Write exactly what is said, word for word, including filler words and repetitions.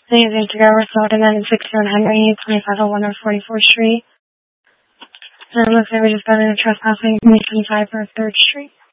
Please Instagram or Florida nine sixty-one Henry, twenty-five oh one North forty-fourth Street. And it looks like we just got into trespassing, Mason Cyber, third Street.